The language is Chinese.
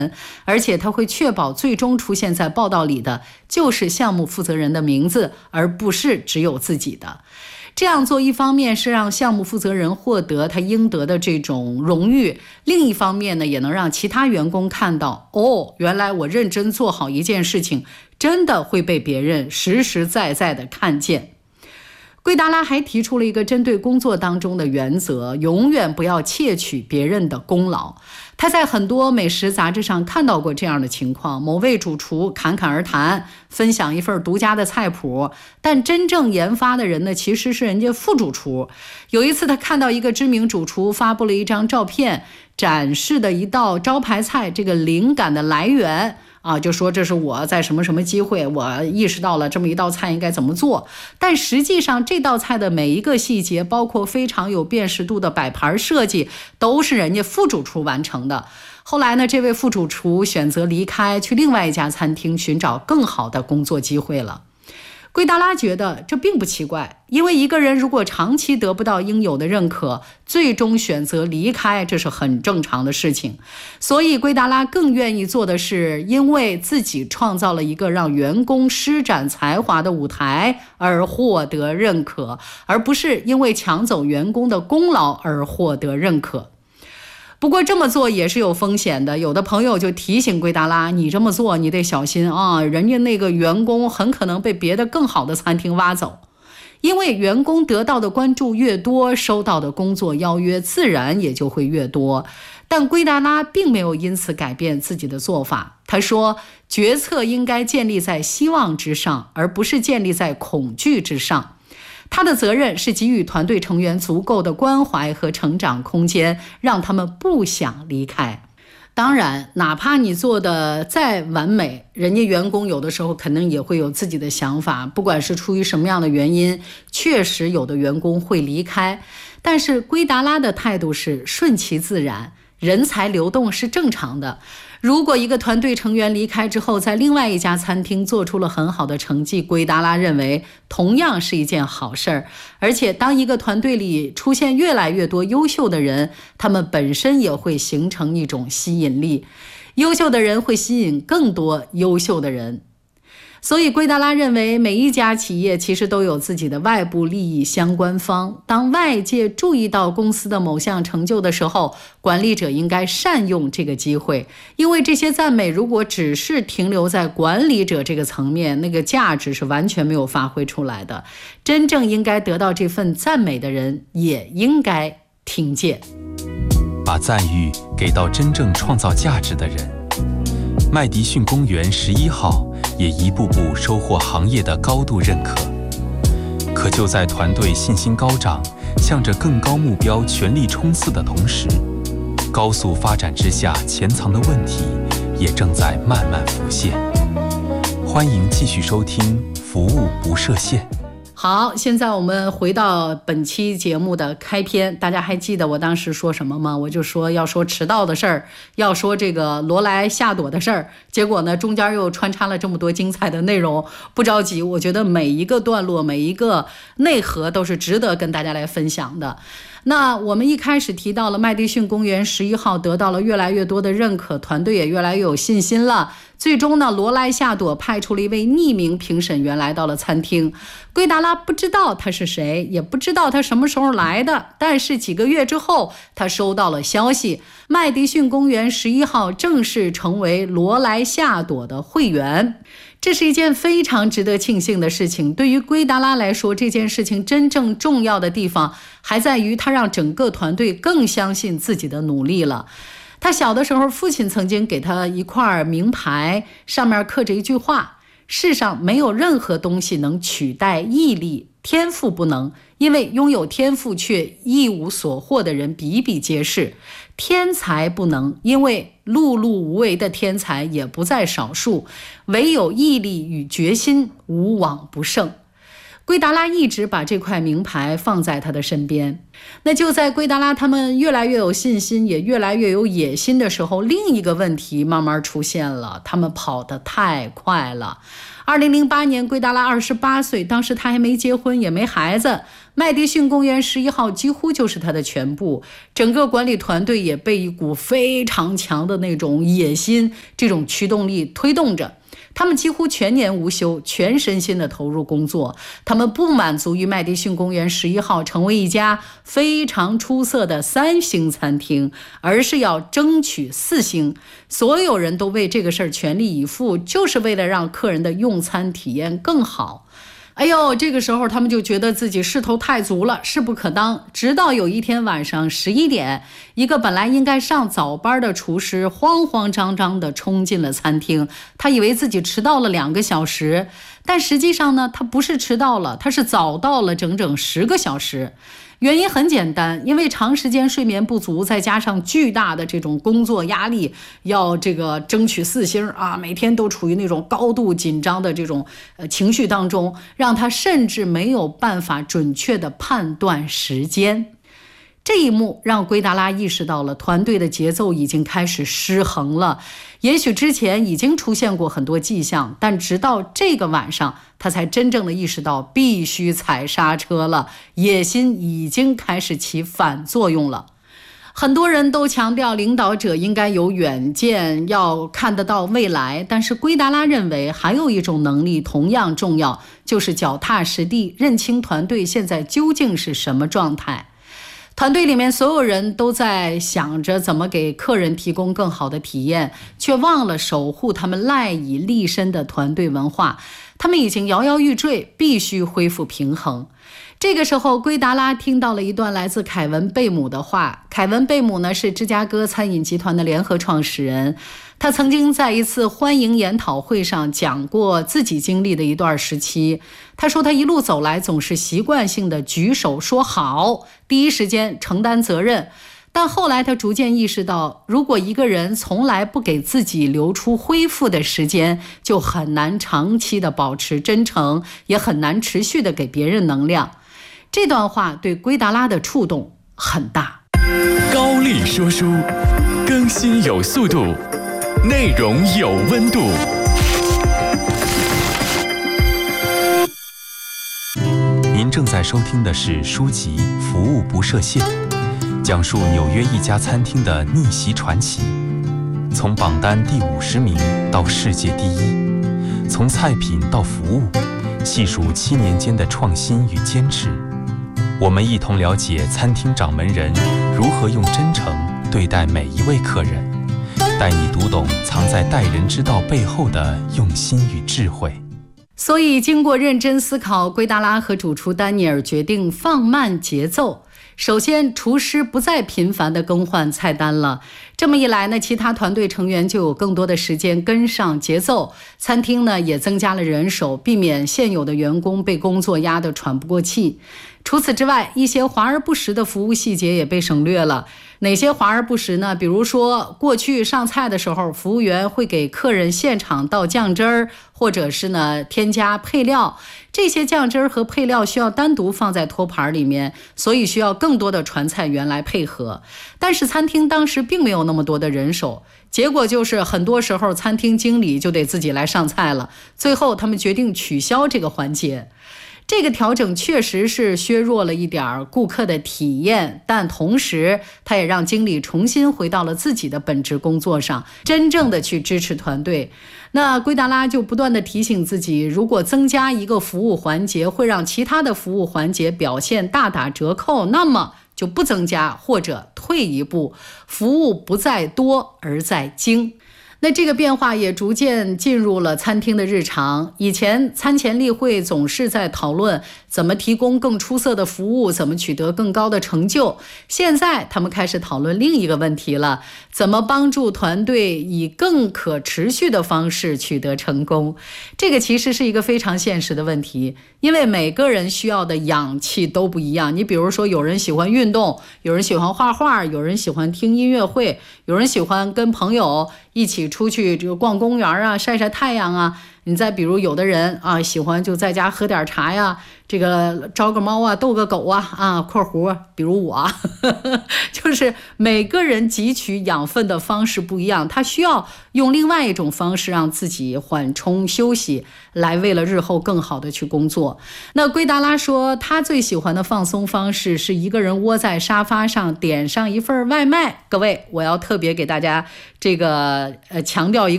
而且他会确保最终出现在报道里的就是项目负责人的名字，而不是只有自己的。这样做一方面是让项目负责人获得他应得的这种荣誉，另一方面呢，也能让其他员工看到，原来我认真做好一件事情，真的会被别人实实在在的看见。圭达拉还提出了一个针对工作当中的原则，永远不要窃取别人的功劳。他在很多美食杂志上看到过这样的情况，某位主厨侃侃而谈，分享一份独家的菜谱，但真正研发的人呢，其实是人家副主厨。有一次他看到一个知名主厨发布了一张照片，展示的一道招牌菜，这个灵感的来源就说这是我在什么什么机会，我意识到了这么一道菜应该怎么做。但实际上这道菜的每一个细节，包括非常有辨识度的摆盘设计，都是人家副主厨完成的。后来呢，这位副主厨选择离开，去另外一家餐厅寻找更好的工作机会了。圭达拉觉得这并不奇怪，因为一个人如果长期得不到应有的认可，最终选择离开，这是很正常的事情。所以圭达拉更愿意做的是，因为自己创造了一个让员工施展才华的舞台而获得认可，而不是因为抢走员工的功劳而获得认可。不过这么做也是有风险的，有的朋友就提醒圭达拉，你这么做你得小心人家那个员工很可能被别的更好的餐厅挖走。因为员工得到的关注越多，收到的工作邀约自然也就会越多。但圭达拉并没有因此改变自己的做法，他说，决策应该建立在希望之上，而不是建立在恐惧之上。他的责任是给予团队成员足够的关怀和成长空间，让他们不想离开。当然，哪怕你做的再完美，人家员工有的时候可能也会有自己的想法，不管是出于什么样的原因，确实有的员工会离开。但是圭达拉的态度是顺其自然，人才流动是正常的。如果一个团队成员离开之后，在另外一家餐厅做出了很好的成绩，圭达拉认为同样是一件好事儿。而且当一个团队里出现越来越多优秀的人，他们本身也会形成一种吸引力，优秀的人会吸引更多优秀的人。所以圭达拉认为，每一家企业其实都有自己的外部利益相关方。当外界注意到公司的某项成就的时候，管理者应该善用这个机会，因为这些赞美如果只是停留在管理者这个层面，那个价值是完全没有发挥出来的。真正应该得到这份赞美的人也应该听见。 把赞誉给到真正创造价值的人。麦迪逊公园11号也一步步收获行业的高度认可。可就在团队信心高涨，向着更高目标全力冲刺的同时，高速发展之下潜藏的问题也正在慢慢浮现。欢迎继续收听服务不设限。 好，现在我们回到本期节目的开篇，大家还记得我当时说什么吗？我就说要说迟到的事儿，要说这个罗莱夏朵的事儿，结果呢中间又穿插了这么多精彩的内容。不着急，我觉得每一个段落每一个内核都是值得跟大家来分享的。那我们一开始提到了麦迪逊公园11号得到了越来越多的认可，团队也越来越有信心了。最终呢，罗莱夏朵派出了一位匿名评审员来到了餐厅。圭达拉不知道他是谁，也不知道他什么时候来的，但是几个月之后，他收到了消息，麦迪逊公园11号正式成为罗莱夏朵的会员。这是一件非常值得庆幸的事情。对于圭达拉来说，这件事情真正重要的地方还在于他让整个团队更相信自己的努力了。他小的时候，父亲曾经给他一块名牌，上面刻着一句话：世上没有任何东西能取代毅力，天赋不能，因为拥有天赋却一无所获的人比比皆是；天才不能，因为碌碌无为的天才也不在少数，唯有毅力与决心，无往不胜。圭达拉一直把这块名牌放在他的身边。那就在圭达拉他们越来越有信心，也越来越有野心的时候，另一个问题慢慢出现了，他们跑得太快了。2008年，圭达拉28岁，当时他还没结婚也没孩子。 麦迪逊公园11号几乎就是他的全部，整个管理团队也被一股非常强的那种野心，这种驱动力推动着。他们几乎全年无休，全身心地投入工作。他们不满足于麦迪逊公园11号成为一家非常出色的3星餐厅，而是要争取4星。所有人都为这个事儿全力以赴，就是为了让客人的用餐体验更好。哎呦，这个时候他们就觉得自己势头太足了，势不可当。直到有一天晚上11点，一个本来应该上早班的厨师慌慌张张地冲进了餐厅，他以为自己迟到了2个小时，但实际上呢，他不是迟到了，他是早到了整整10个小时。原因很简单，因为长时间睡眠不足，再加上巨大的这种工作压力，要这个争取4星啊，每天都处于那种高度紧张的这种情绪当中，让他甚至没有办法准确的判断时间。这一幕让圭达拉意识到了团队的节奏已经开始失衡了。也许之前已经出现过很多迹象，但直到这个晚上，他才真正的意识到必须踩刹车了，野心已经开始起反作用了。很多人都强调领导者应该有远见，要看得到未来，但是圭达拉认为还有一种能力同样重要，就是脚踏实地，认清团队现在究竟是什么状态。团队里面所有人都在想着怎么给客人提供更好的体验，却忘了守护他们赖以立身的团队文化。他们已经摇摇欲坠，必须恢复平衡。这个时候，圭达拉听到了一段来自凯文·贝姆的话。凯文·贝姆呢，是芝加哥餐饮集团的联合创始人。他曾经在一次欢迎研讨会上讲过自己经历的一段时期。他说他一路走来总是习惯性的举手说好，第一时间承担责任。但后来他逐渐意识到，如果一个人从来不给自己留出恢复的时间，就很难长期的保持真诚，也很难持续的给别人能量。这段话对圭达拉的触动很大。 高丽说书，更新有速度，内容有温度。 您正在收听的是书籍《服务不设限》，讲述纽约一家餐厅的逆袭传奇，从榜单第50名到世界第1，从菜品到服务，细数7年间的创新与坚持。我们一同了解餐厅掌门人如何用真诚对待每一位客人，带你读懂藏在待人之道背后的用心与智慧。 所以经过认真思考，圭达拉和主厨丹尼尔决定放慢节奏。首先，厨师不再频繁地更换菜单了。这么一来呢，其他团队成员就有更多的时间跟上节奏。餐厅呢也增加了人手，避免现有的员工被工作压得喘不过气。除此之外，一些华而不实的服务细节也被省略了。哪些华而不实呢？比如说，过去上菜的时候，服务员会给客人现场倒酱汁儿，或者是呢添加配料。这些酱汁儿和配料需要单独放在托盘里面，所以需要更多的传菜员来配合。但是餐厅当时并没有那么多的人手，结果就是很多时候餐厅经理就得自己来上菜了。最后他们决定取消这个环节。这个调整确实是削弱了一点顾客的体验，但同时它也让经理重新回到了自己的本职工作上，真正的去支持团队。那圭达拉就不断的提醒自己，如果增加一个服务环节会让其他的服务环节表现大打折扣，那么就不增加或者退一步，服务不在多而在精。那这个变化也逐渐进入了餐厅的日常。以前餐前例会总是在讨论怎么提供更出色的服务，怎么取得更高的成就。现在他们开始讨论另一个问题了，怎么帮助团队以更可持续的方式取得成功。这个其实是一个非常现实的问题，因为每个人需要的氧气都不一样。你比如说，有人喜欢运动，有人喜欢画画，有人喜欢听音乐会，有人喜欢跟朋友一起出去这个逛公园啊，晒晒太阳啊。 你再比如有的人啊，喜欢就在家喝点茶呀，这个招个猫啊，逗个狗啊，括弧比如我就是每个人汲取养分的方式不一样，他需要用另外一种方式让自己缓冲休息，来为了日后更好的去工作。那圭达拉说，他最喜欢的放松方式是一个人窝在沙发上点上一份外卖。各位，我要特别给大家这个强调一个